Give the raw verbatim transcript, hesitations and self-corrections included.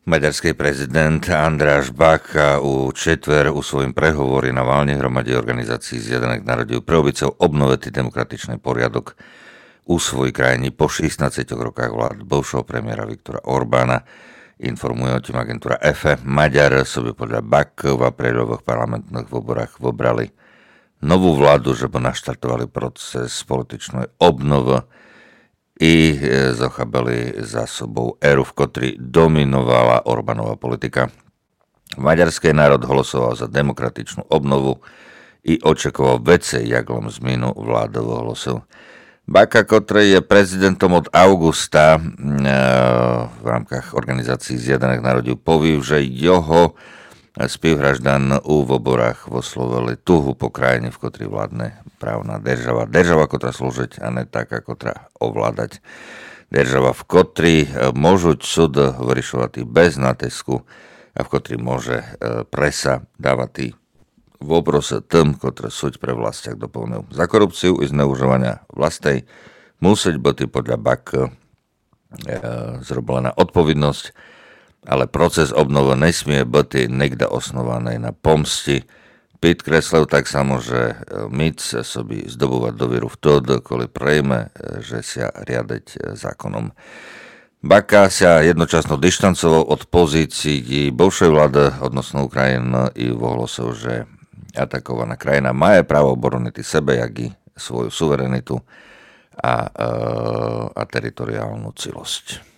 Maďarský prezident András Bacha u četver u svojom prehovori na valnej hromade organizácií Zjednotených národov pre obycov obnovený demokratičný poriadok u svojej krajiny po šestnástich rokách vlád bivšieho premiéra Viktora Orbána. Informuje o tým agentúra ef e. Maďar sobie podľa Bakova preľových parlamentných voborách vobrali novú vládu, že by naštartovali proces političnej obnovy i zachabali za sobou éru, v ktorej dominovala Orbánova politika. Maďarský národ hlasoval za demokratičnú obnovu i očakoval veci, jak len zmenu vládového hlasu. Bacha, ktorý je prezidentom od augusta v rámkach organizácií Zjednotených národov, povie, že jeho spівграждан у виборах висловили тугу по країні, в котрій владне правна держава. Держава, котра служить, а не така, котра овладать. Держава, в котрій можуть суд вирішувати без натиску, а в котрій може преса давати вопроси тим, котрі суть при властях доповнив. За корупцію і знеуживання властей мусить бути подля Баки зроблена odpovednosť, ale proces obnovy nesmie byť niekde osnovaný na pomsti. Підкреслив так само, že міць собі здобувати довіру в тоді, коли прийме, že ся рядить законом. Bacha sa jednočasno dištancoval od pozícií bivšej vlády odnosno Ukrajiny i ohlásil, že atakovaná krajina má právo obroniť sebe, jak i svoju suverenitu a, a teritoriálnu celosť.